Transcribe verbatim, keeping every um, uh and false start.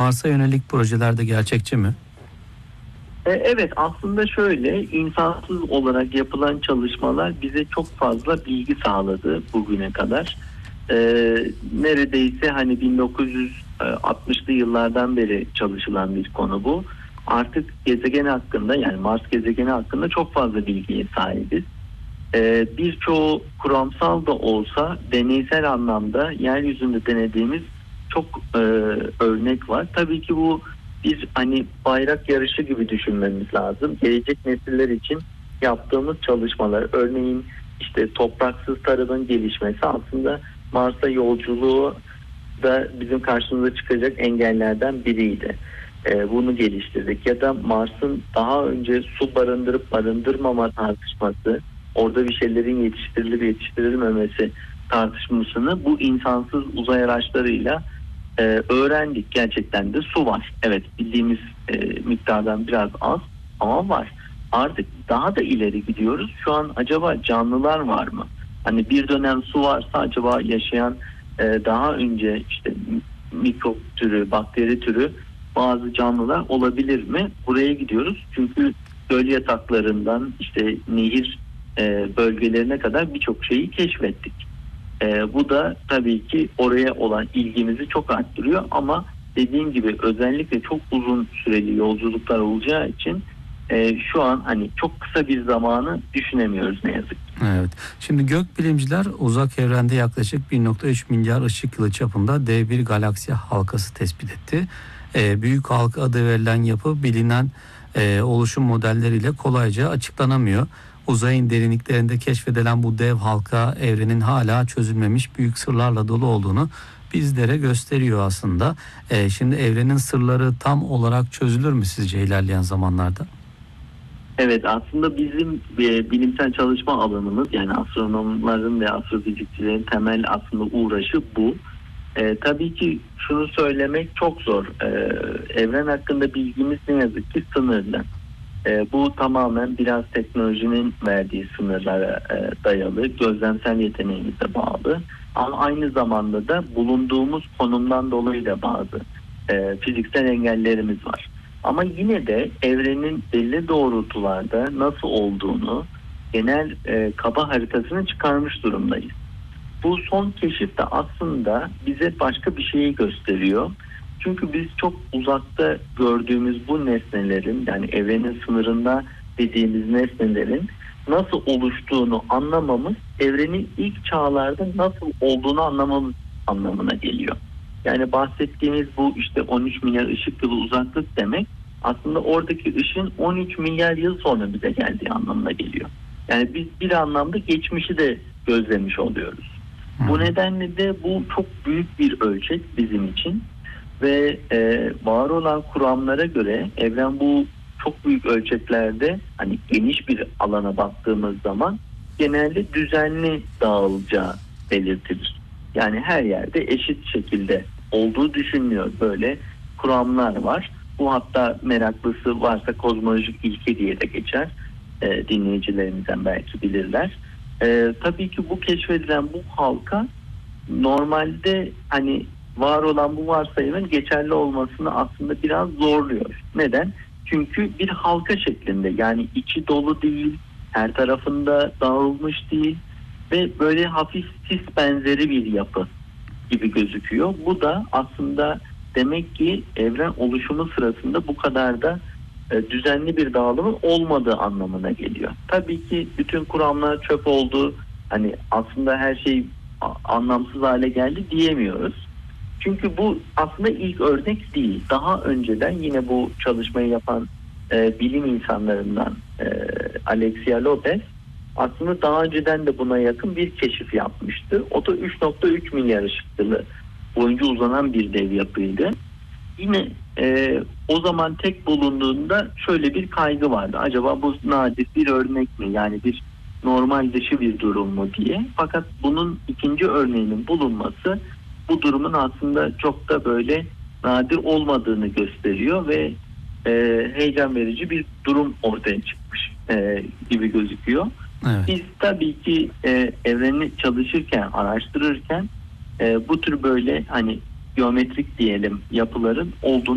Mars'a yönelik projeler de gerçekçi mi? Evet, aslında şöyle, insansız olarak yapılan çalışmalar bize çok fazla bilgi sağladı bugüne kadar. Ee, neredeyse hani bin dokuz yüz altmışlı yıllardan beri çalışılan bir konu bu. Artık gezegen hakkında, yani Mars gezegeni hakkında çok fazla bilgiye sahibiz. Ee, birçoğu kuramsal da olsa deneysel anlamda yeryüzünde denediğimiz çok e, örnek var. Tabii ki bu bir hani bayrak yarışı gibi düşünmemiz lazım. Gelecek nesiller için yaptığımız çalışmalar, örneğin işte topraksız tarımın gelişmesi aslında Mars'a yolculuğu da bizim karşımıza çıkacak engellerden biriydi. Ee, bunu geliştirdik. Ya da Mars'ın daha önce su barındırıp barındırmama tartışması, orada bir şeylerin yetiştirilip yetiştirilmemesi tartışmasını bu insansız uzay araçlarıyla e, öğrendik. Gerçekten de su var. Evet, bildiğimiz e, miktardan biraz az ama var. Artık daha da ileri gidiyoruz. Şu an acaba canlılar var mı? Hani bir dönem su varsa acaba yaşayan e, daha önce işte mikrop türü, bakteri türü bazı canlılar olabilir mi? Buraya gidiyoruz. Çünkü göl yataklarından işte nehir e, bölgelerine kadar birçok şeyi keşfettik. E, bu da tabii ki oraya olan ilgimizi çok arttırıyor ama dediğim gibi özellikle çok uzun süreli yolculuklar olacağı için e, şu an hani çok kısa bir zamanı düşünemiyoruz ne yazık ki. Evet. Şimdi gökbilimciler uzak evrende yaklaşık bir nokta üç milyar ışık yılı çapında dev bir galaksi halkası tespit etti. E, büyük halka adı verilen yapı bilinen e, oluşum modelleriyle kolayca açıklanamıyor. Uzayın derinliklerinde keşfedilen bu dev halka evrenin hala çözülmemiş büyük sırlarla dolu olduğunu bizlere gösteriyor aslında. E, şimdi evrenin sırları tam olarak çözülür mü sizce ilerleyen zamanlarda? Evet, aslında bizim e, bilimsel çalışma alanımız, yani astronomların ve astrofizikçilerin temel aslında uğraşı bu. E, tabii ki şunu söylemek çok zor. E, evren hakkında bilgimiz ne yazık ki sınırlı. E, bu tamamen biraz teknolojinin verdiği sınırlara e, dayalı, gözlemsel yeteneğimize bağlı. Ama aynı zamanda da bulunduğumuz konumdan dolayı da bazı e, fiziksel engellerimiz var. Ama yine de evrenin belli doğrultularda nasıl olduğunu genel e, kaba haritasını çıkarmış durumdayız. Bu son keşif de aslında bize başka bir şeyi gösteriyor. Çünkü biz çok uzakta gördüğümüz bu nesnelerin, yani evrenin sınırında dediğimiz nesnelerin nasıl oluştuğunu anlamamız, evrenin ilk çağlarda nasıl olduğunu anlamamız anlamına geliyor. Yani bahsettiğimiz bu işte on üç milyar ışık yılı uzaklık demek, aslında oradaki ışın on üç milyar yıl sonra bize geldiği anlamına geliyor. Yani biz bir anlamda geçmişi de gözlemiş oluyoruz. Bu nedenle de bu çok büyük bir ölçek bizim için ve e, var olan kuramlara göre evren bu çok büyük ölçeklerde, hani geniş bir alana baktığımız zaman genelde düzenli dağılacağı belirtilir. Yani her yerde eşit şekilde olduğu düşünülüyor. Böyle kuramlar var. Bu hatta meraklısı varsa kozmolojik ilke diye de geçer. E, dinleyicilerimizden belki bilirler. E, tabii ki bu keşfedilen bu halka normalde hani var olan bu varsayımın geçerli olmasını aslında biraz zorluyor. Neden? Çünkü bir halka şeklinde, yani içi dolu değil, her tarafında dağılmış değil ve böyle hafif sis benzeri bir yapı gibi gözüküyor. Bu da aslında demek ki evren oluşumu sırasında bu kadar da e, düzenli bir dağılımın olmadığı anlamına geliyor. Tabii ki bütün kuramlar çöp oldu, hani aslında her şey a- anlamsız hale geldi diyemiyoruz. Çünkü bu aslında ilk örnek değil. Daha önceden yine bu çalışmayı yapan e, bilim insanlarından e, Alexia Lopez aslında daha önceden de buna yakın bir keşif yapmıştı. O da üç nokta üç milyar ışık yılı boyunca uzanan bir dev yapıydı. Yine e, o zaman tek bulunduğunda şöyle bir kaygı vardı. Acaba bu nadir bir örnek mi? Yani bir normal dışı bir durum mu diye. Fakat bunun ikinci örneğinin bulunması bu durumun aslında çok da böyle nadir olmadığını gösteriyor ve e, heyecan verici bir durum ortaya çıkmış e, gibi gözüküyor. Evet. Biz tabii ki e, evreni çalışırken, araştırırken e, bu tür böyle hani geometrik diyelim yapıların olduğunu